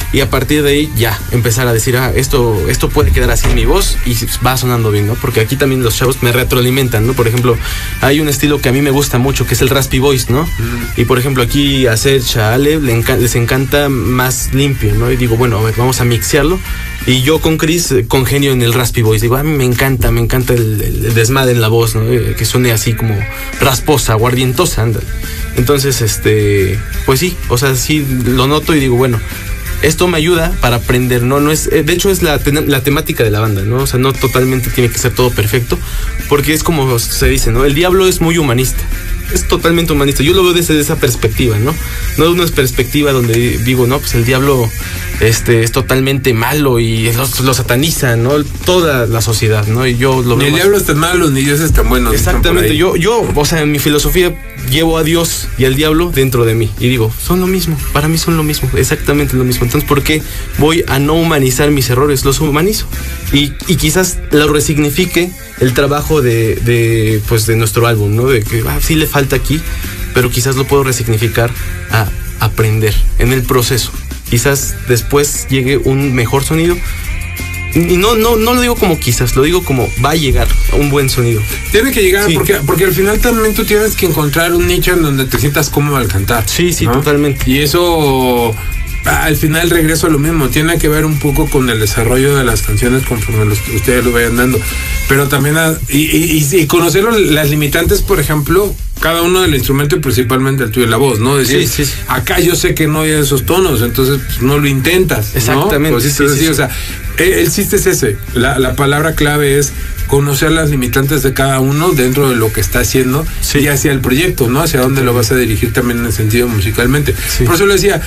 y a partir de ahí ya empezar a decir, esto puede quedar así en mi voz y va sonando bien, ¿no? Porque aquí también los chavos me retroalimentan, ¿no? Por ejemplo, hay un estilo que a mí me gusta mucho, que es el raspy voice, ¿no? Y por ejemplo, aquí a Serge, a Ale, les encanta más limpio, ¿no? Y digo, bueno, a ver, vamos a mixearlo. Y yo con Chris congenio en el raspy voice. Digo, a mí me encanta el desmadre en la voz, ¿no? Que suene así como rasposa, aguardientosa, anda. Entonces, pues sí, o sea, sí lo noto y digo, bueno, esto me ayuda para aprender, ¿no? No es, de hecho es la temática de la banda, ¿no? O sea, no totalmente tiene que ser todo perfecto, porque es como se dice, ¿no? El Diablo es muy humanista. Es totalmente humanista. Yo lo veo desde esa perspectiva, ¿no? No de una perspectiva donde digo, no, pues el diablo es totalmente malo y lo sataniza, ¿no? Toda la sociedad, ¿no? Y yo lo veo. Ni el diablo es tan malo, ni Dios es tan bueno. Exactamente. Yo, o sea, en mi filosofía llevo a Dios y al diablo dentro de mí. Y digo, son lo mismo. Para mí son lo mismo. Exactamente lo mismo. Entonces, ¿por qué voy a no humanizar mis errores? Los humanizo. Y quizás lo resignifique el trabajo de nuestro álbum, ¿no? De que sí le falta aquí, pero quizás lo puedo resignificar a aprender en el proceso. Quizás después llegue un mejor sonido. Y no lo digo como quizás, lo digo como va a llegar un buen sonido. Tiene que llegar, sí. porque al final también tú tienes que encontrar un nicho en donde te sientas cómodo al cantar. Sí, ¿no? Totalmente. Y eso, al final regreso a lo mismo, tiene que ver un poco con el desarrollo de las canciones conforme ustedes lo vayan dando. Pero también y conocer las limitantes, por ejemplo, cada uno del instrumento y principalmente el tuyo, la voz, ¿no? Decir, sí. Acá yo sé que no hay esos tonos, entonces pues, no lo intentas, ¿no? Exactamente. Pues, sí. O sea, el chiste es ese. La palabra clave es conocer las limitantes de cada uno dentro de lo que está haciendo y hacia el proyecto, ¿no? Hacia dónde lo vas a dirigir también en el sentido musicalmente. Sí. Por eso le decía,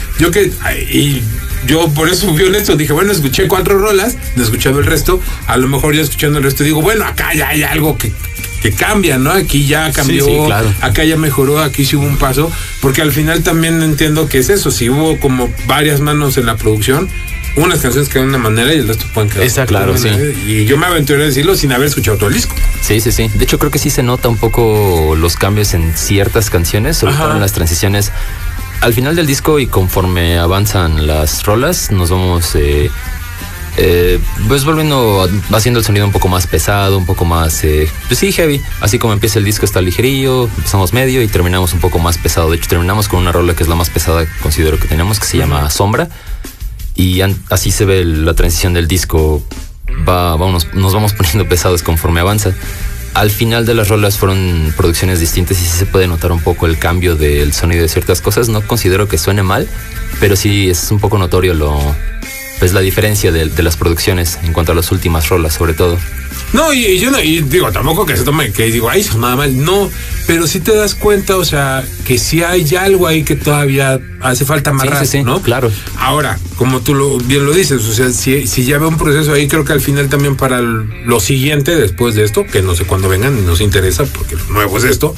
yo por eso fui honesto, dije, bueno, escuché 4 rolas, no he escuchado el resto, a lo mejor ya escuchando el resto digo, bueno, acá ya hay algo que cambia, ¿no? Aquí ya cambió, claro. Acá ya mejoró, aquí sí hubo un paso, porque al final también entiendo que es eso, si hubo como varias manos en la producción, unas canciones quedan de una manera y el resto pueden quedar. Exacto, claro, sí. Y yo me aventuré a decirlo sin haber escuchado todo el disco. Sí. De hecho, creo que sí se nota un poco los cambios en ciertas canciones, sobre todo en las transiciones. Al final del disco y conforme avanzan las rolas, nos vamos pues va haciendo el sonido un poco más pesado, un poco más heavy. Así como empieza el disco está ligerillo, empezamos medio y terminamos un poco más pesado. De hecho, terminamos con una rola que es la más pesada que considero que tenemos, que se llama Sombra. Y así se ve la transición del disco. Nos vamos poniendo pesados conforme avanza. Al final de las rolas fueron producciones distintas y sí se puede notar un poco el cambio del sonido de ciertas cosas. No considero que suene mal, pero sí es un poco notorio la diferencia de las producciones en cuanto a las últimas rolas, sobre todo. No, y yo no, y digo, tampoco que se tome, que digo, ay, nada mal, no, pero sí te das cuenta, o sea, que sí hay algo ahí que todavía hace falta amarrar, sí, ¿no? Claro. Ahora, como tú bien lo dices, o sea, si ya veo un proceso ahí, creo que al final también para lo siguiente, después de esto, que no sé cuándo vengan, y nos interesa, porque lo nuevo es esto,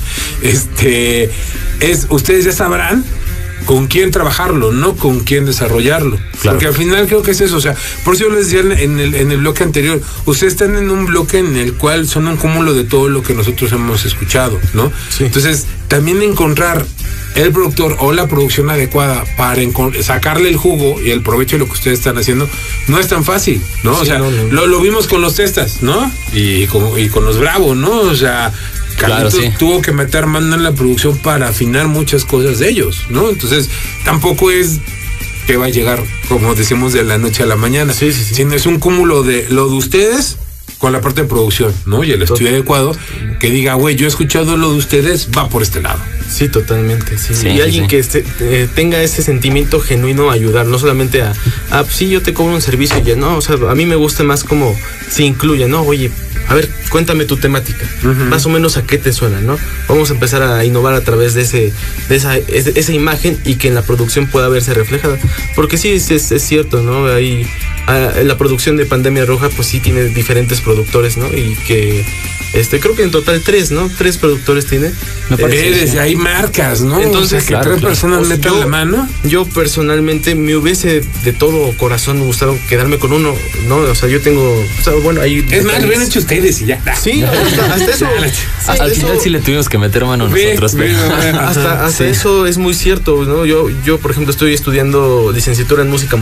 ustedes ya sabrán con quién trabajarlo, no con quién desarrollarlo. Claro. Porque al final creo que es eso, o sea, por eso yo les decía en el bloque anterior, ustedes están en un bloque en el cual son un cúmulo de todo lo que nosotros hemos escuchado, ¿no? Sí. Entonces, también encontrar el productor o la producción adecuada para sacarle el jugo y el provecho de lo que ustedes están haciendo no es tan fácil, ¿no? Sí, o sea, no. Lo vimos con los Testas, ¿no? Y con los Bravo, ¿no? O sea, Carlitos tuvo que meter mano en la producción para afinar muchas cosas de ellos, ¿no? Entonces, tampoco es que va a llegar, como decimos, de la noche a la mañana, sino es un cúmulo de lo de ustedes con la parte de producción, ¿no? Y el estudio adecuado que diga, güey, yo he escuchado lo de ustedes, va por este lado. Sí, totalmente, sí. Y alguien que tenga ese sentimiento genuino a ayudar, no solamente pues sí, yo te cobro un servicio y ya, no, o sea, a mí me gusta más como se incluye, ¿no? Oye, a ver, cuéntame tu temática, más o menos a qué te suena, ¿no? Vamos a empezar a innovar a través de esa imagen y que en la producción pueda verse reflejada, porque sí, es cierto, ¿no? Ahí la producción de Pandemia Roja, pues sí tiene diferentes productores, ¿no? Y que creo que en total 3, ¿no? 3 productores tiene. Me parece. Hay marcas, ¿no? Entonces, o sea, que 3 personas metan la mano. Yo personalmente me hubiese de todo corazón gustado quedarme con uno, ¿no? O sea, yo tengo, o sea, bueno, ahí. Es más, lo hubieran hecho ustedes y ya. Sí, hasta eso. Al final sí le tuvimos que meter mano nosotros. Hasta eso es muy cierto, ¿no? Yo, por ejemplo, estoy estudiando licenciatura en música